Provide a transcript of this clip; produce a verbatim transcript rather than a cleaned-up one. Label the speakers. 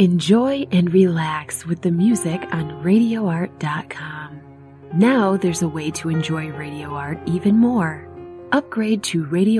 Speaker 1: Enjoy and relax with the music on radio art dot com. Now there's a way to enjoy Radio Art even more. Upgrade to Radio